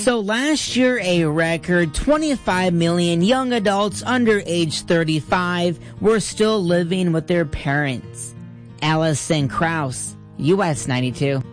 So last year, a record 25 million young adults under age 35 were still living with their parents. Allison Krauss, US 92.